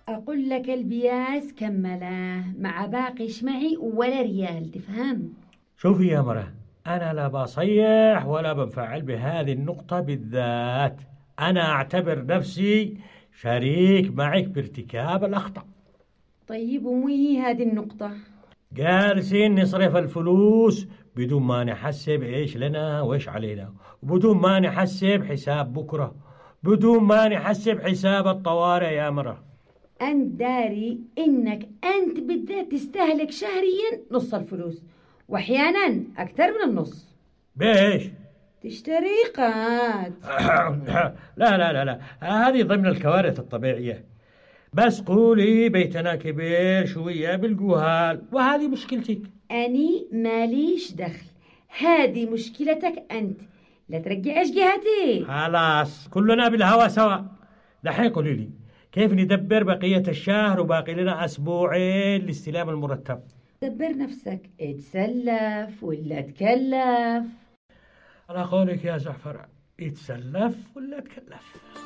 أقول لك البياس كملاه مع باقي شمعي ولا ريال، تفهم؟ شوفي يا مرة، أنا لا بصيح ولا بنفعل بهذه النقطة بالذات. أنا أعتبر نفسي شريك معك بارتكاب الأخطاء. طيب ومو هي هذه النقطة؟ جالسين نصرف الفلوس بدون ما نحسب إيش لنا وإيش علينا، وبدون ما نحسب حساب بكرة، بدون ما نحسب حساب الطوارئ يا مرة. أنت داري إنك أنت بالذات تستهلك شهريا نص الفلوس، وأحيانا أكثر من النص. بيش؟ تشتري قات. لا لا لا لا، هذه ضمن الكوارث الطبيعية. بس قولي بيتنا كبير شوية بالجوهال، وهذه مشكلتك. أني ماليش دخل، هذه مشكلتك أنت، لا ترجعش جهتي. خلاص كلنا بالهوى سوا. دحين قولي لي كيف ندبر بقية الشهر وباقي لنا أسبوعين لاستلام المرتب؟ دبر نفسك، اتسلف ولا تكلف. على قولك يا زعفر، يتسلف ولا تكلف؟